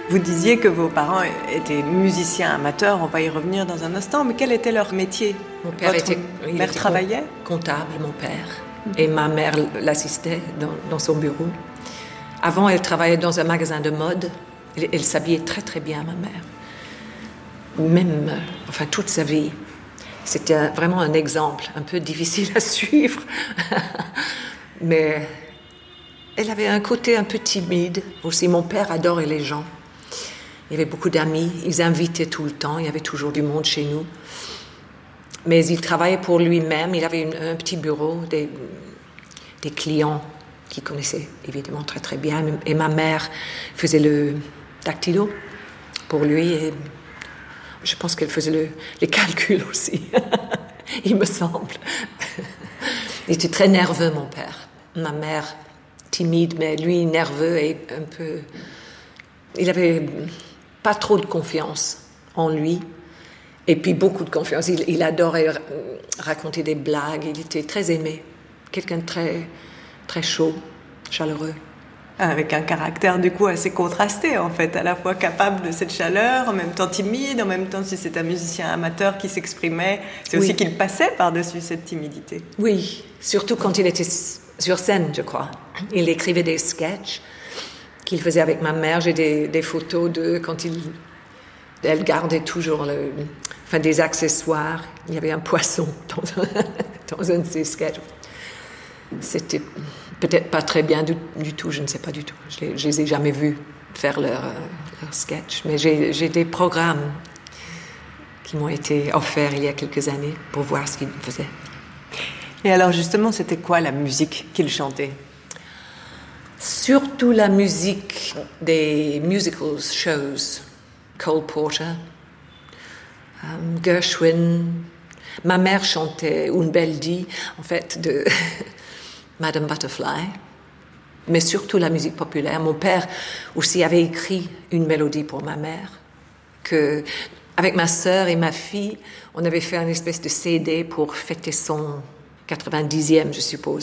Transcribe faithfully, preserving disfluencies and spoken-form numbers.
Vous disiez que vos parents étaient musiciens amateurs, on va y revenir dans un instant, mais quel était leur métier? Mon père Votre était, mère était travaillait? comptable, mon père, et ma mère l'assistait dans, dans son bureau. Avant, elle travaillait dans un magasin de mode. Elle, elle s'habillait très très bien, ma mère. Même, enfin, toute sa vie. C'était un, vraiment un exemple, un peu difficile à suivre. Mais elle avait un côté un peu timide aussi. Mon père adorait les gens. Il y avait beaucoup d'amis. Ils invitaient tout le temps. Il y avait toujours du monde chez nous. Mais il travaillait pour lui-même. Il avait une, un petit bureau, des, des clients qu'il connaissait évidemment très très bien. Et ma mère faisait le dactylo pour lui. Et je pense qu'elle faisait le, les calculs aussi, il me semble. Il était très nerveux, mon père. Ma mère, timide, mais lui, nerveux et un peu... Il avait pas trop de confiance en lui. Et puis beaucoup de confiance. Il, il adorait raconter des blagues. Il était très aimé. Quelqu'un de très, très chaud, chaleureux. Avec un caractère du coup assez contrasté en fait, à la fois capable de cette chaleur, en même temps timide, en même temps si c'est un musicien amateur qui s'exprimait, c'est oui. aussi qu'il passait par-dessus cette timidité. Oui, surtout quand il était sur scène, je crois. Il écrivait des sketchs qu'il faisait avec ma mère. J'ai des, des photos de quand il... Elle gardait toujours le, enfin, des accessoires. Il y avait un poisson dans un, dans un de ses sketchs. C'était peut-être pas très bien du, du tout, je ne sais pas du tout. Je ne les ai jamais vus faire leur, euh, leur sketch. Mais j'ai, j'ai des programmes qui m'ont été offerts il y a quelques années pour voir ce qu'ils faisaient. Et alors justement, c'était quoi la musique qu'ils chantaient? Surtout la musique des musical shows. Cole Porter, um, Gershwin. Ma mère chantait Une belle die, en fait, de Madame Butterfly, mais surtout la musique populaire. Mon père aussi avait écrit une mélodie pour ma mère, que, avec ma sœur et ma fille, on avait fait une espèce de C D pour fêter son quatre-vingt-dixième, je suppose.